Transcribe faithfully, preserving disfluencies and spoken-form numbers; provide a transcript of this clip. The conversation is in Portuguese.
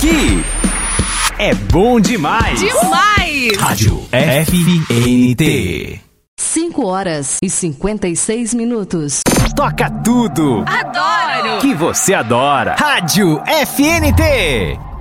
aqui é bom demais. Demais! Rádio F N T. cinco horas e cinquenta e seis minutos. Toca tudo. Adoro! Que você adora. Rádio F N T.